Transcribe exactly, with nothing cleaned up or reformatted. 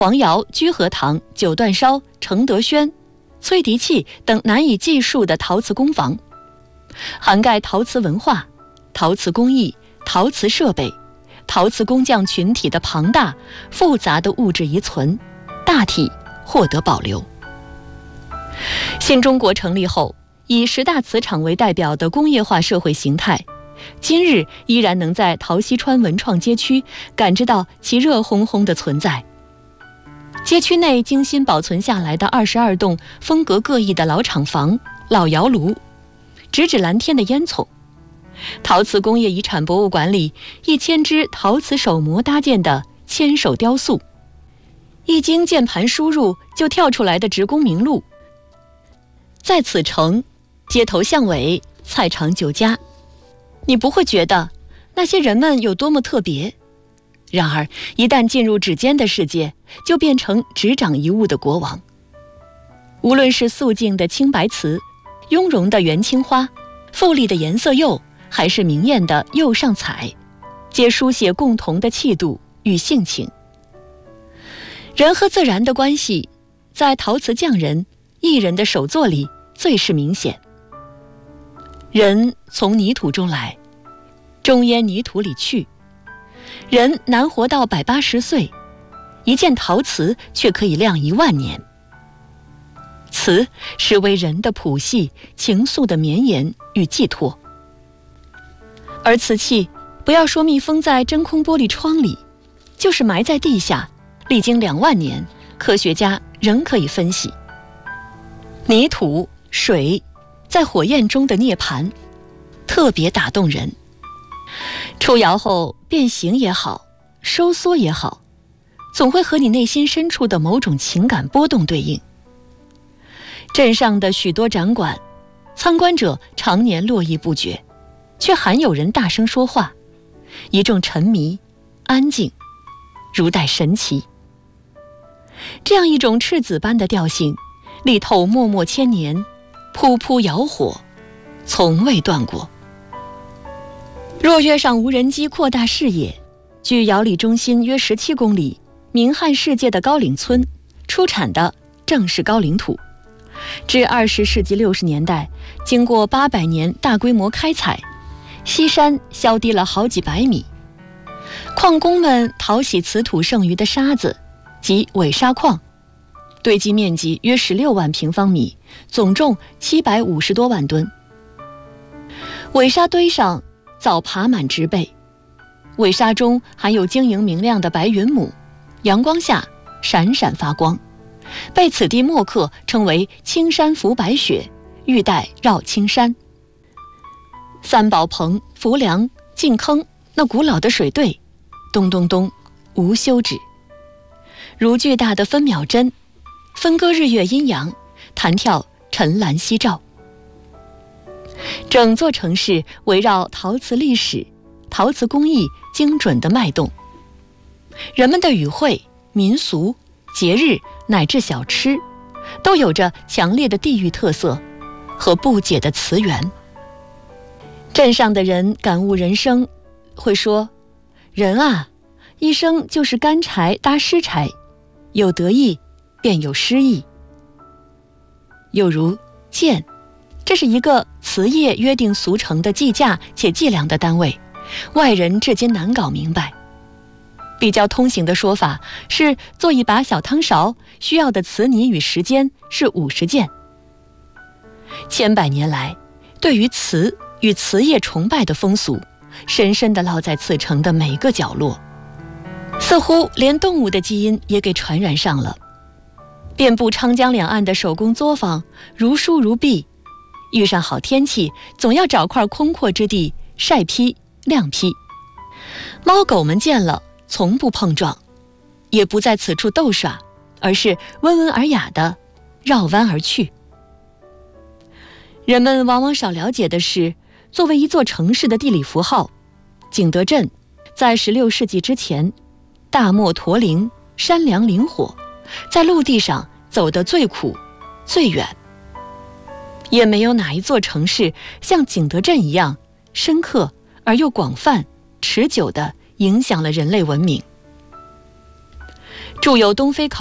黄窑、居合堂、九段烧、承德轩、崔迪器等难以计数的陶瓷工坊，涵盖陶瓷文化、陶瓷工艺、陶瓷设备、陶瓷工匠群体的庞大复杂的物质遗存，大体获得保留。新中国成立后，以十大瓷厂为代表的工业化社会形态，今日依然能在陶溪川文创街区感知到其热烘烘的存在。街区内精心保存下来的二十二栋风格各异的老厂房、老窑炉，直指蓝天的烟囱。陶瓷工业遗产博物馆里一千只陶瓷手模搭建的千手雕塑，一经键盘输入就跳出来的职工名录，在此城街头巷尾菜场酒家，你不会觉得那些人们有多么特别。然而一旦进入指尖的世界，就变成执掌一物的国王。无论是素净的青白瓷、雍容的元青花、富丽的颜色釉，还是明艳的釉上彩，皆书写共同的气度与性情。人和自然的关系，在陶瓷匠人、艺人的手作里最是明显。人从泥土中来，终焉泥土里去。人难活到百八十岁，一件陶瓷却可以亮一万年。瓷是为人的谱系、情愫的绵延与寄托。而瓷器，不要说密封在真空玻璃窗里，就是埋在地下，历经两万年，科学家仍可以分析。泥土、水在火焰中的涅槃，特别打动人。出窑后变形也好，收缩也好，总会和你内心深处的某种情感波动对应。镇上的许多展馆，参观者常年络绎不绝，却罕有人大声说话，一众沉迷、安静，如待神奇。这样一种赤子般的调性，力透脉脉千年，扑扑窑火，从未断过。若约上无人机扩大视野，距窑里中心约十七公里，名撼世界的高岭村出产的正是高岭土。至二十世纪六十年代，经过八百年大规模开采，西山削低了好几百米。矿工们淘洗瓷土剩余的沙子，即伪砂矿，堆积面积约十六万平方米，总重七百五十多万吨。伪砂堆上早爬满植被，伪砂中含有晶莹明亮的白云母，阳光下闪闪发光，被此地墨客称为青山浮白雪，玉带绕青山。三宝棚、浮梁、进坑，那古老的水队，咚咚咚，无休止，如巨大的分秒针，分割日月阴阳，弹跳沉蓝夕照。整座城市围绕陶瓷历史、陶瓷工艺精准的脉动，人们的语汇、民俗、节日乃至小吃，都有着强烈的地域特色和不解的词源。镇上的人感悟人生，会说：人啊，一生就是干柴搭湿柴，有得意便有失意。又如鉴，这是一个瓷业约定俗成的计价且计量的单位，外人至今难搞明白。比较通行的说法是，做一把小汤勺需要的瓷泥与时间是五十件。千百年来，对于瓷与瓷业崇拜的风俗，深深地烙在此城的每个角落，似乎连动物的基因也给传染上了。遍布长江两岸的手工作坊如书如壁，遇上好天气，总要找块空阔之地晒坯晾坯。猫狗们见了从不碰撞，也不在此处斗耍，而是温文尔雅地绕弯而去。人们往往少了解的是，作为一座城市的地理符号，景德镇在十六世纪之前，大漠驼铃，山梁林火，在陆地上走得最苦最远，也没有哪一座城市像景德镇一样深刻而又广泛持久地影响了人类文明。 著有《东非考》